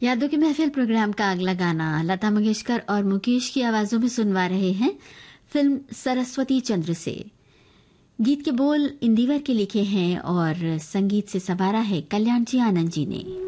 यादों की महफिल प्रोग्राम का अगला गाना लता मंगेशकर और मुकेश की आवाजों में सुनवा रहे हैं फिल्म सरस्वती चंद्र से। गीत के बोल इंदिवर के लिखे हैं और संगीत से संवारा है कल्याण जी आनंद जी ने।